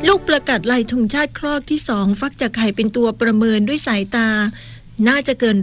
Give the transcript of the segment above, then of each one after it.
ลูกประกาศลายธงชาติคลอกที่2ฟักจากไข่เป็นตัวประเมินด้วยสายตาน่าจะเกิน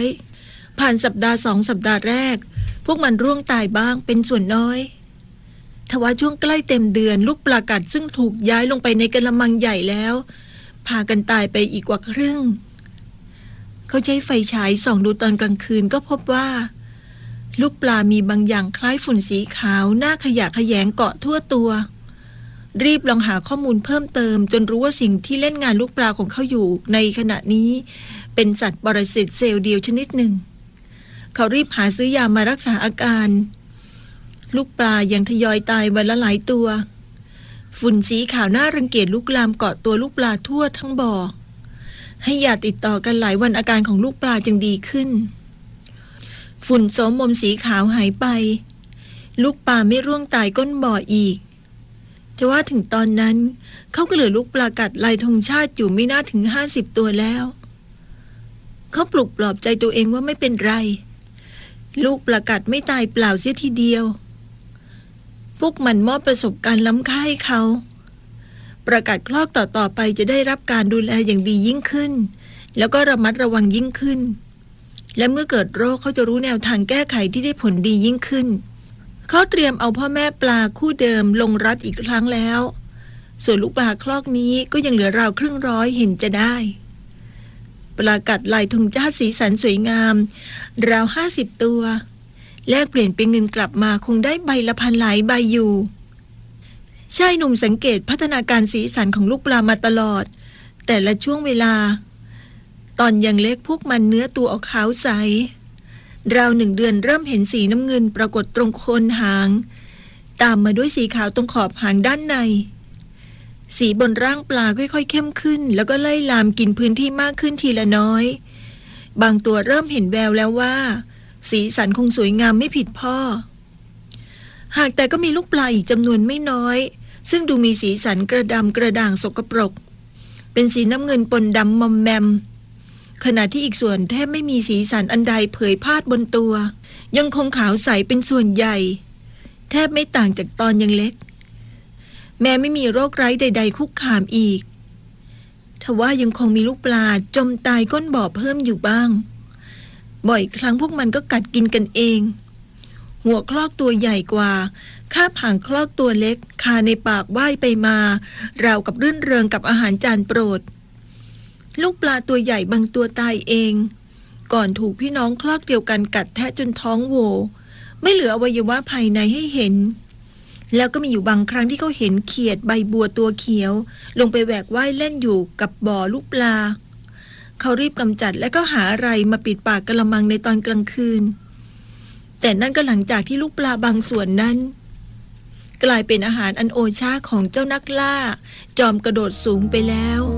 100ผ่านสัปดาห์2สัปดาห์แรกพวกมันร่วงตายบ้างเป็นส่วนน้อยทว่าช่วงใกล้เต็มเดือนลูกปลากัดซึ่งถูกย้ายลงไปในกระมังใหญ่แล้วพากันตายไปอีกกว่าครึ่งเขาใช้ไฟฉายส่องดูตอนกลางคืนก็พบว่าลูกปลามีบางอย่างคล้ายฝุ่นสีขาวหน้าขยะแขยงเกาะทั่วตัวรีบลองหาข้อมูลเพิ่มเติมจนรู้ว่าสิ่งที่เล่นงานลูกปลาของเขาอยู่ในขณะนี้เป็นสัตว์ปรสิตเซลล์เดียวชนิดหนึ่งเขารีบหาซื้อยามารักษาอาการลูกปลายังทยอยตายวันละหลายตัวฝุ่นสีขาวน่ารังเกียจลุกลามเกาะตัวลูกปลาทั่วทั้งบ่อให้ยาติดต่อกันหลายวันอาการของลูกปลาจึงดีขึ้นฝุ่นโสมมสีขาวหายไปลูกปลาไม่ร่วงตายก้นบ่ออีกแต่ว่าถึงตอนนั้นเขาก็เหลือลูกปลากัดลายธงชาติอยู่ไม่น่าถึง50ตัวแล้วเขาปลุกปลอบใจตัวเองว่าไม่เป็นไรลูกปลากัดไม่ตายเปล่าเสียทีเดียวพวกมันมอบประสบการณ์ล้ำค่าให้เขาประกาศคลอกต่อไปจะได้รับการดูแลอย่างดียิ่งขึ้นแล้วก็ระมัดระวังยิ่งขึ้นและเมื่อเกิดโรคเขาจะรู้แนวทางแก้ไขที่ได้ผลดียิ่งขึ้นเขาเตรียมเอาพ่อแม่ปลาคู่เดิมลงรัดอีกครั้งแล้วส่วนลูกปลาคลอกนี้ก็ยังเหลือราว100เห็นจะได้ปลากัดลายธงชาติสีสันสวยงามราว50ตัวแลกเปลี่ยนเป็นเงินกลับมาคงได้ใบละพันหลายใบอยู่ชายหนุ่มสังเกตพัฒนาการสีสันของลูกปลามาตลอดแต่ละช่วงเวลาตอนยังเล็กพวกมันเนื้อตัวออกขาวใสราว1 เดือนเริ่มเห็นสีน้ำเงินปรากฏตรงโคนหางตามมาด้วยสีขาวตรงขอบหางด้านในสีบนร่างปลาค่อยๆเข้มขึ้นแล้วก็ไล่ลามกินพื้นที่มากขึ้นทีละน้อยบางตัวเริ่มเห็นแววแล้วว่าสีสันคงสวยงามไม่ผิดพ่อหากแต่ก็มีลูกปลาอีกจำนวนไม่น้อยซึ่งดูมีสีสันกระดำกระด่างสกปรกเป็นสีน้ำเงินปนดำมอมแมมขณะที่อีกส่วนแทบไม่มีสีสันอันใดเผยพาดบนตัวยังคงขาวใสเป็นส่วนใหญ่แทบไม่ต่างจากตอนยังเล็กแม้ไม่มีโรคร้ายใดๆคุกคามอีกทว่ายังคงมีลูกปลาจมตายก้นบ่อเพิ่มอยู่บ้างบ่อยครั้งพวกมันก็กัดกินกันเองหัวคลอกตัวใหญ่กว่าคาบหางคลอกตัวเล็กคาในปากว่ายไปมาราวกับรื่นเริงกับอาหารจานโปรดลูกปลาตัวใหญ่บางตัวตายเองก่อนถูกพี่น้องคลอกเดียวกันกัดแทะจนท้องโหว่ไม่เหลืออวัยวะภายในให้เห็นแล้วก็มีอยู่บางครั้งที่เขาเห็นเขียดใบบัวตัวเขียวลงไปแหวกว่ายเล่นอยู่กับบ่อลูกปลาเขารีบกำจัดและก็หาอะไรมาปิดปากกระมังในตอนกลางคืนแต่นั่นก็หลังจากที่ลูกปลาบางส่วนนั้นกลายเป็นอาหารอันโอชาของเจ้านักล่าจอมกระโดดสูงไปแล้ว